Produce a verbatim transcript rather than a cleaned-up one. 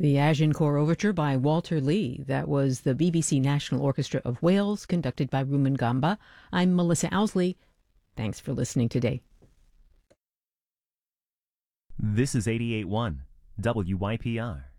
The Agincourt Overture by Walter Lee. That was the B B C National Orchestra of Wales, conducted by Rumen Gamba. I'm Melissa Owsley. Thanks for listening today. This is eighty-eight point one W Y P R.